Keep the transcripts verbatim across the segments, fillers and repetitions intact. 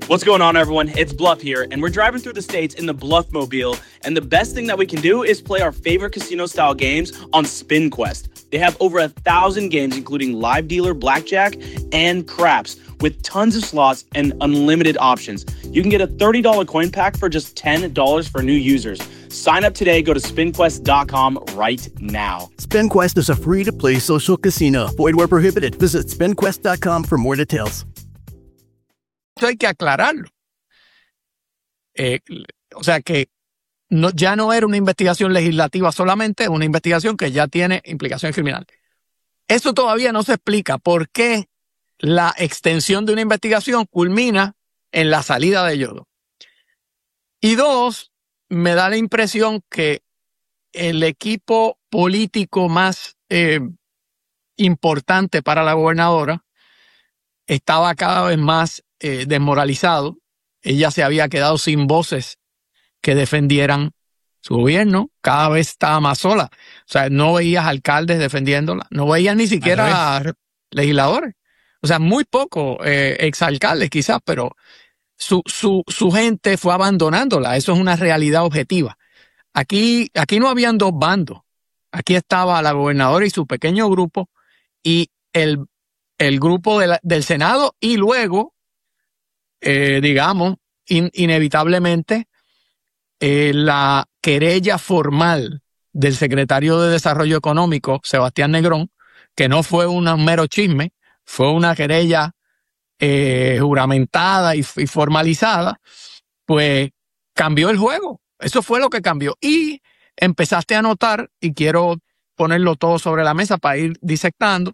What's going on, everyone? It's Bluff here, and we're driving through the states in the Bluffmobile, and the best thing that we can do is play our favorite casino-style games on SpinQuest. They have over a thousand games, including live dealer blackjack and craps, with tons of slots and unlimited options. You can get a thirty dollars coin pack for just ten dollars for new users. Sign up today. Go to spin quest dot com right now. SpinQuest is a free-to-play social casino. Void where prohibited. Visit spin quest dot com for more details. Eso hay que aclararlo. Eh, o sea que no, ya no era una investigación legislativa solamente, una investigación que ya tiene implicaciones criminales. Eso todavía no se explica por qué la extensión de una investigación culmina en la salida de ellos dos. Y dos, me da la impresión que el equipo político más eh, importante para la gobernadora estaba cada vez más eh, desmoralizado. Ella se había quedado sin voces que defendieran su gobierno. Cada vez estaba más sola. O sea, no veías alcaldes defendiéndola. No veías ni siquiera legisladores. O sea, muy pocos eh, exalcaldes quizás, pero su, su, su gente fue abandonándola. Eso es una realidad objetiva. Aquí, aquí no habían dos bandos. Aquí estaba la gobernadora y su pequeño grupo y el, el grupo de la, del Senado y luego, eh, digamos, in, inevitablemente, eh, la querella formal del secretario de Desarrollo Económico, Sebastián Negrón, que no fue un mero chisme, fue una querella eh, juramentada y, y formalizada, pues cambió el juego. Eso fue lo que cambió. Y empezaste a notar, y quiero ponerlo todo sobre la mesa para ir disectando,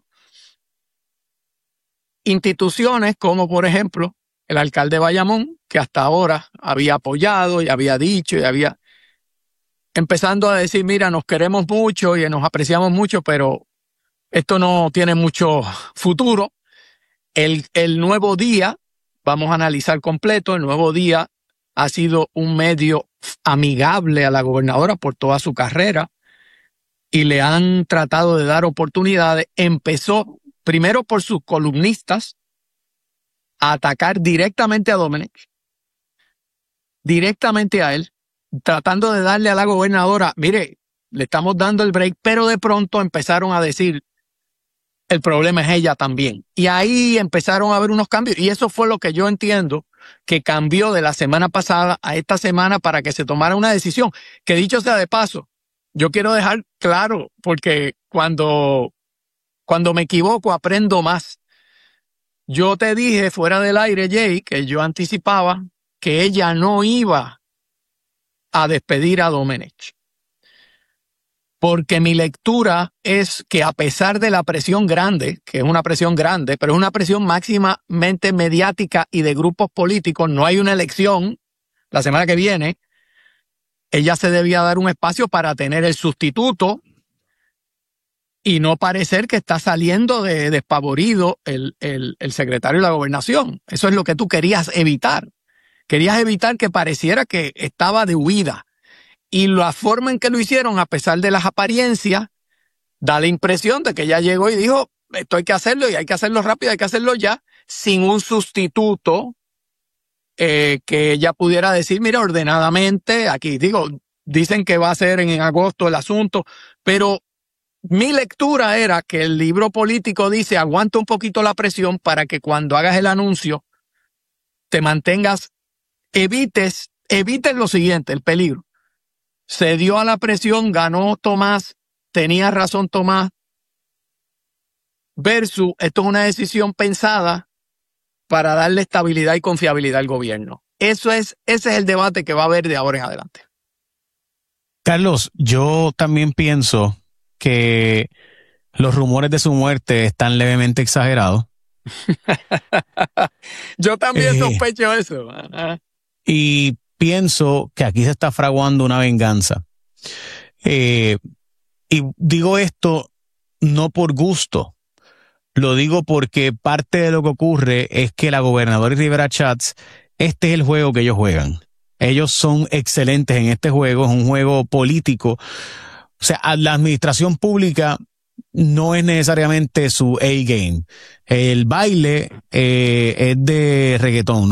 instituciones como, por ejemplo, el alcalde de Bayamón, que hasta ahora había apoyado y había dicho y había empezando a decir, mira, nos queremos mucho y nos apreciamos mucho, pero esto no tiene mucho futuro. El, el Nuevo Día, vamos a analizar completo, el Nuevo Día ha sido un medio amigable a la gobernadora por toda su carrera y le han tratado de dar oportunidades. Empezó primero por sus columnistas a atacar directamente a Domenech, directamente a él, tratando de darle a la gobernadora, mire, le estamos dando el break, pero de pronto empezaron a decir, el problema es ella también. Y ahí empezaron a haber unos cambios. Y eso fue lo que yo entiendo que cambió de la semana pasada a esta semana para que se tomara una decisión. Que dicho sea de paso, yo quiero dejar claro, porque cuando, cuando me equivoco aprendo más. Yo te dije fuera del aire, Jay, que yo anticipaba que ella no iba a despedir a Domenech. Porque mi lectura es que a pesar de la presión grande, que es una presión grande, pero es una presión máximamente mediática y de grupos políticos, no hay una elección la semana que viene, ella se debía dar un espacio para tener el sustituto y no parecer que está saliendo de despavorido el, el, el secretario de la Gobernación. Eso es lo que tú querías evitar. Querías evitar que pareciera que estaba de huida. Y la forma en que lo hicieron, a pesar de las apariencias, da la impresión de que ella llegó y dijo, esto hay que hacerlo y hay que hacerlo rápido, hay que hacerlo ya, sin un sustituto eh, que ella pudiera decir, mira, ordenadamente, aquí digo, dicen que va a ser en agosto el asunto, pero mi lectura era que el libro político dice, aguanta un poquito la presión para que cuando hagas el anuncio te mantengas, evites, evites lo siguiente, el peligro. Se dio a la presión, ganó Tomás, tenía razón Tomás, versus esto es una decisión pensada para darle estabilidad y confiabilidad al gobierno. Eso es, ese es el debate que va a haber de ahora en adelante. Carlos, yo también pienso que los rumores de su muerte están levemente exagerados. Yo también eh, sospecho eso. Y pienso que aquí se está fraguando una venganza. Eh, y digo esto no por gusto. Lo digo porque parte de lo que ocurre es que la gobernadora Rivera Schatz, este es el juego que ellos juegan. Ellos son excelentes en este juego, es un juego político. O sea, la administración pública no es necesariamente su A-game. El baile eh, es de reggaetón.